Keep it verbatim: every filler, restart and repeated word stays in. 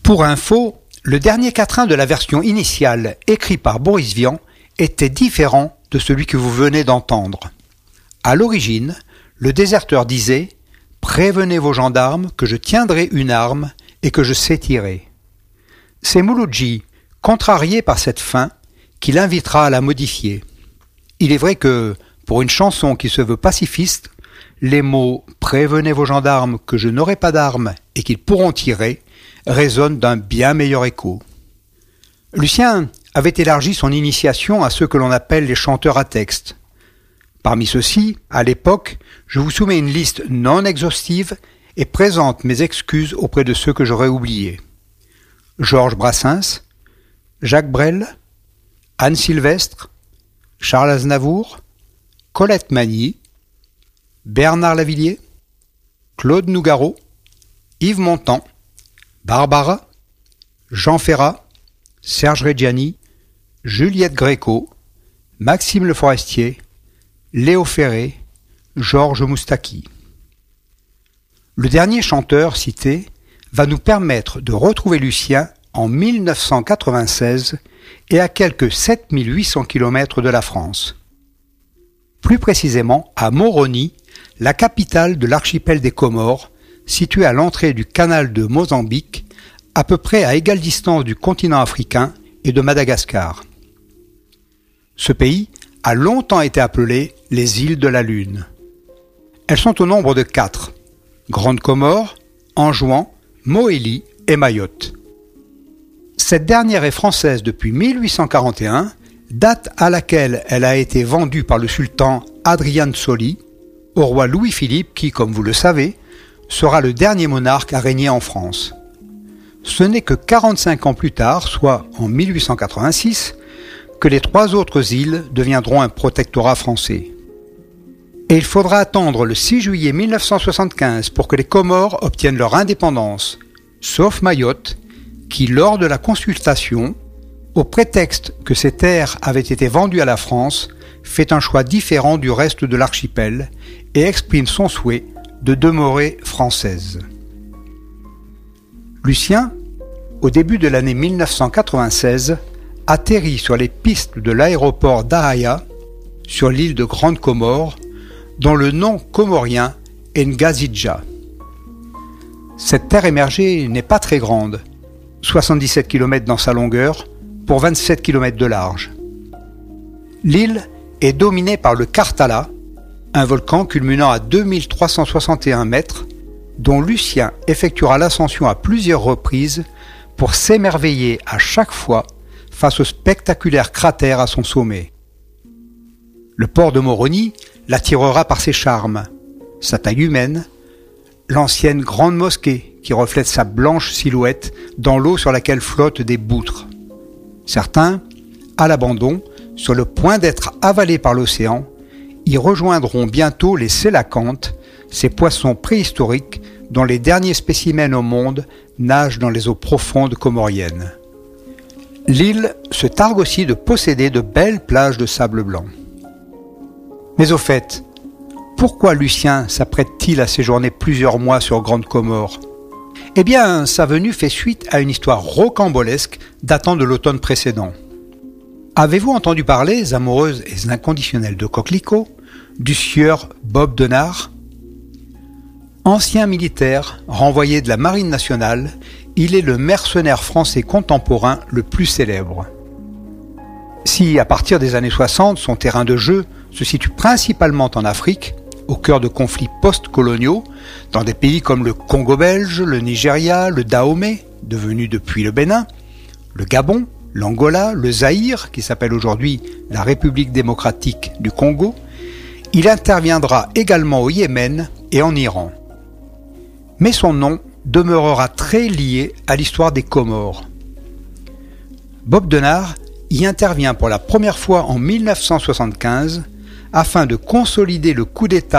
Pour info, le dernier quatrain de la version initiale, écrit par Boris Vian, était différent de celui que vous venez d'entendre. À l'origine, le déserteur disait « Prévenez vos gendarmes que je tiendrai une arme et que je sais tirer ». C'est Mouloudji, contrarié par cette fin, qui l'invitera à la modifier. Il est vrai que, pour une chanson qui se veut pacifiste, les mots « Prévenez vos gendarmes que je n'aurai pas d'armes et qu'ils pourront tirer » résonnent d'un bien meilleur écho. Lucien avait élargi son initiation à ceux que l'on appelle les chanteurs à texte. Parmi ceux-ci, à l'époque, je vous soumets une liste non exhaustive et présente mes excuses auprès de ceux que j'aurais oubliés. Georges Brassens, Jacques Brel, Anne Sylvestre, Charles Aznavour, Colette Magny, Bernard Lavilliers, Claude Nougaro, Yves Montand, Barbara, Jean Ferrat, Serge Reggiani, Juliette Gréco, Maxime Le Forestier, Léo Ferré, Georges Moustaki. Le dernier chanteur cité va nous permettre de retrouver Lucien en mille neuf cent quatre-vingt-seize et à quelques sept mille huit cents kilomètres de la France. Plus précisément à Moroni, la capitale de l'archipel des Comores, située à l'entrée du canal de Mozambique, à peu près à égale distance du continent africain et de Madagascar. Ce pays a longtemps été appelé les îles de la Lune. Elles sont au nombre de quatre: Grande Comore, Anjouan, Mohéli et Mayotte. Cette dernière est française depuis mille huit cent quarante et un, date à laquelle elle a été vendue par le sultan Adrian Soli au roi Louis-Philippe qui, comme vous le savez, sera le dernier monarque à régner en France. Ce n'est que quarante-cinq ans plus tard, soit en mille huit cent quatre-vingt-six, que les trois autres îles deviendront un protectorat français. Et il faudra attendre le six juillet mille neuf cent soixante-quinze pour que les Comores obtiennent leur indépendance, sauf Mayotte, qui, lors de la consultation, au prétexte que ces terres avaient été vendues à la France, fait un choix différent du reste de l'archipel et exprime son souhait de demeurer française. Lucien, au début de l'année mille neuf cent quatre-vingt-seize, atterrit sur les pistes de l'aéroport d'Araya, sur l'île de Grande Comore, dont le nom comorien est Ngazidja. Cette terre émergée n'est pas très grande, soixante-dix-sept kilomètres dans sa longueur, pour vingt-sept kilomètres de large. L'île est dominée par le Karthala, un volcan culminant à deux mille trois cent soixante et un mètres, dont Lucien effectuera l'ascension à plusieurs reprises pour s'émerveiller à chaque fois face au spectaculaire cratère à son sommet. Le port de Moroni l'attirera par ses charmes, sa taille humaine, l'ancienne grande mosquée qui reflète sa blanche silhouette dans l'eau sur laquelle flottent des boutres. Certains, à l'abandon, sur le point d'être avalés par l'océan, y rejoindront bientôt les sélacantes, ces poissons préhistoriques dont les derniers spécimens au monde nagent dans les eaux profondes comoriennes. L'île se targue aussi de posséder de belles plages de sable blanc. Mais au fait, pourquoi Lucien s'apprête-t-il à séjourner plusieurs mois sur Grande Comore ? Eh bien, sa venue fait suite à une histoire rocambolesque datant de l'automne précédent. Avez-vous entendu parler, amoureuses et inconditionnelles de coquelicots, du sieur Bob Denard ? Ancien militaire, renvoyé de la Marine nationale, il est le mercenaire français contemporain le plus célèbre. Si, à partir des années soixante, son terrain de jeu se situe principalement en Afrique, au cœur de conflits post-coloniaux, dans des pays comme le Congo belge, le Nigeria, le Dahomey, devenu depuis le Bénin, le Gabon, l'Angola, le Zaïre, qui s'appelle aujourd'hui la République démocratique du Congo, il interviendra également au Yémen et en Iran. Mais son nom demeurera très lié à l'histoire des Comores. Bob Denard y intervient pour la première fois en mille neuf cent soixante-quinze afin de consolider le coup d'État